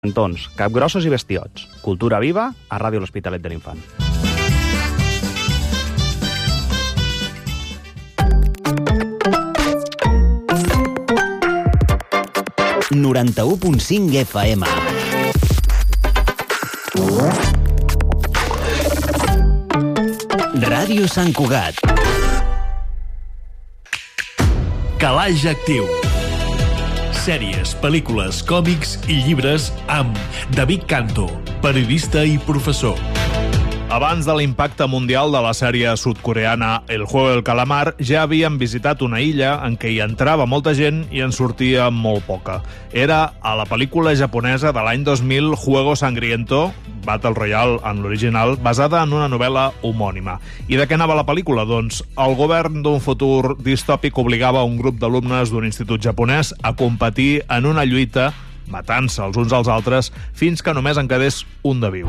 Cantons, capgrossos i bestiots. Cultura viva a Ràdio L'Hospitalet de l'Infant. ...91.5 FM. Ràdio Sant Cugat. Calaix Actiu. Sèries, pel·lícules, còmics i llibres amb David Canto, periodista i professor. Abans de l'impacte mundial de la sèrie sud-coreana El Juego del Calamar, ja havíem visitat una illa en què hi entrava molta gent i en sortia molt poca. Era a la pel·lícula japonesa de l'any 2000 Juego Sangriento, Battle Royale en l'original, basada en una novel·la homònima. I de què anava la pel·lícula? Doncs el govern d'un futur distòpic obligava un grup d'alumnes d'un institut japonès a competir en una lluita matant-se els uns als altres fins que només en quedés un de viu.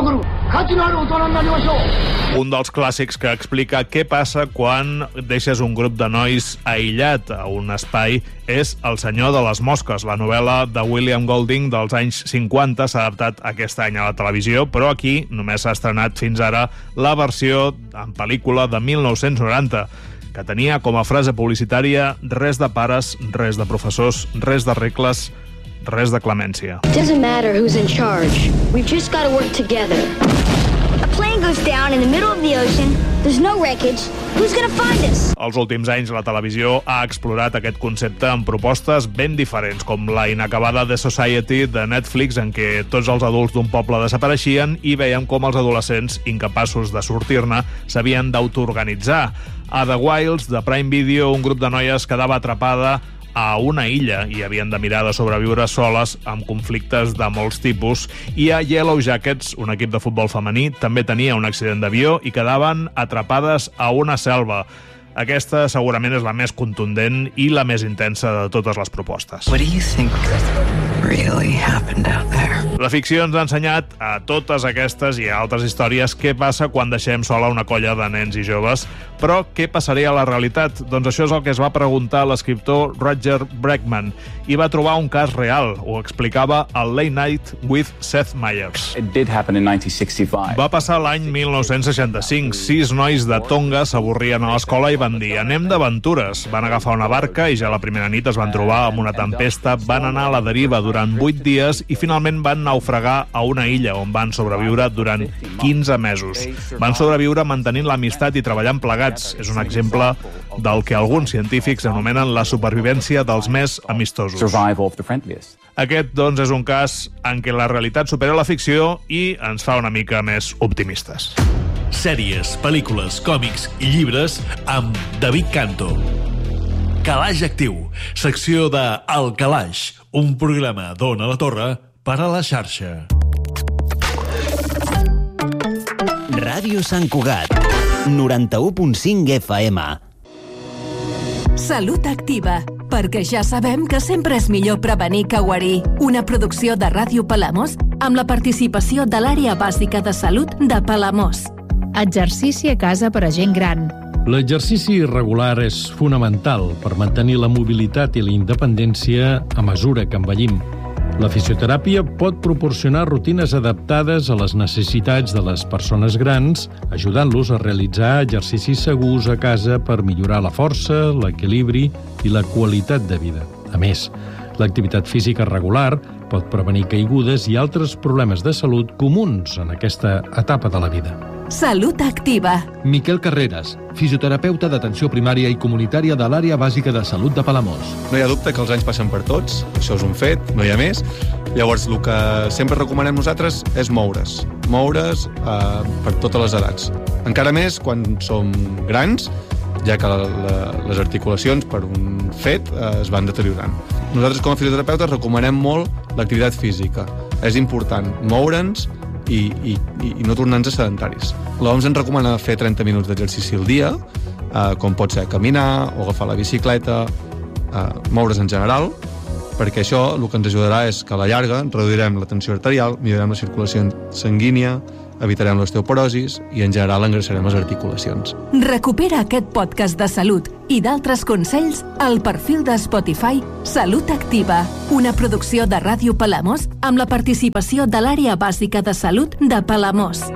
Un dels clàssics que explica què passa quan deixes un grup de nois aïllat a un espai és El senyor de les mosques. La novel·la de William Golding dels anys 50 s'ha adaptat aquest any a la televisió, però aquí només s'ha estrenat fins ara la versió en pel·lícula de 1990, que tenia com a frase publicitària res de pares, res de professors, res de regles, res de clemència. Doesn't matter who's in charge. We've just got to work together. A plane goes down in the middle of the ocean. There's no wreckage. Who's going to find us? Els últims anys la televisió ha explorat aquest concepte amb propostes ben diferents, com la inacabada The Society de Netflix, en què tots els adults d'un poble desapareixien i veiem com els adolescents, incapaços de sortir-ne, s'havien d'autoorganitzar. A The Wilds, de Prime Video, un grup de noies quedava atrapada a una illa i havien de mirar de sobreviure soles amb conflictes de molts tipus. I a Yellow Jackets, un equip de futbol femení, també tenia un accident d'avió i quedaven atrapades a una selva. Aquesta segurament és la més contundent i la més intensa de totes les propostes. What do you think really happened out there? La ficció ens ha ensenyat a totes aquestes i a altres històries què passa quan deixem sola una colla de nens i joves, però què passaria a la realitat? Doncs això és el que es va preguntar l'escriptor Roger Bregman i va trobar un cas real. Ho explicava al Late Night with Seth Meyers. It did happen in 1965. Va passar l'any 1965. 6 nois de Tonga s'avorrien a l'escola i van dir anem d'aventures. Van agafar una barca i ja la primera nit es van trobar amb una tempesta, van anar a la deriva durant 8 dies i finalment van naufragar a una illa on van sobreviure durant 15 mesos. Van sobreviure mantenint l'amistat i treballant plegats. És un exemple del que alguns científics anomenen la supervivència dels més amistosos. Aquest, doncs, és un cas en què la realitat supera la ficció i ens fa una mica més optimistes. Sèries, pel·lícules, còmics i llibres amb David Canto. Calaix Actiu, secció de El Calaix, un programa d'Ona la Torre per a la xarxa. Ràdio Sant Cugat, 91.5 FM. Salut Activa, perquè ja sabem que sempre és millor prevenir que guarir. Una producció de Ràdio Palamós amb la participació de l'Àrea Bàsica de Salut de Palamós. Exercici a casa per a gent gran. L'exercici regular és fonamental per mantenir la mobilitat i la independència a mesura que envellim. La fisioteràpia pot proporcionar rutines adaptades a les necessitats de les persones grans, ajudant-los a realitzar exercicis segurs a casa per millorar la força, l'equilibri i la qualitat de vida. A més, l'activitat física regular pot prevenir caigudes i altres problemes de salut comuns en aquesta etapa de la vida. Salut Activa. Miquel Carreras, fisioterapeuta d'atenció primària i comunitària de l'Àrea Bàsica de Salut de Palamós. No hi ha dubte que els anys passen per tots, això és un fet, no hi ha més. Llavors, el que sempre recomanem nosaltres és moure's per totes les edats. Encara més quan som grans, ja que les articulacions per un fet es van deteriorant. Nosaltres com a fisioterapeutes recomanem molt l'activitat física. És important moure'ns i no tornar-nos sedentaris. L'OMS ens recomana fer 30 minuts d'exercici al dia, com pot ser caminar o agafar la bicicleta, moure's en general, perquè això el que ens ajudarà és que a la llarga reduirem la tensió arterial, millorarem la circulació sanguínia evitarem l'osteoporosis i en general engreixarem les articulacions. Recupera aquest podcast de salut i d'altres consells al perfil de Spotify Salut Activa, una producció de Ràdio Palamós amb la participació de l'Àrea Bàsica de Salut de Palamós.